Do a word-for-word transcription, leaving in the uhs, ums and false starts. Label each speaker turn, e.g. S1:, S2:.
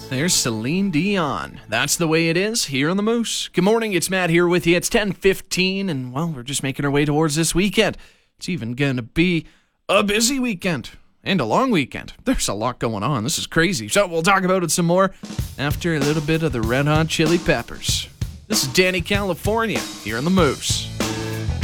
S1: There's Celine Dion. That's the way it is here on the Moose. Good morning, it's Matt here with you. It's ten fifteen, and, well, we're just making our way towards this weekend. It's even going to be a busy weekend and a long weekend. There's a lot going on. This is crazy. So we'll talk about it some more after a little bit of the Red Hot Chili Peppers. This is Danny California here on the Moose.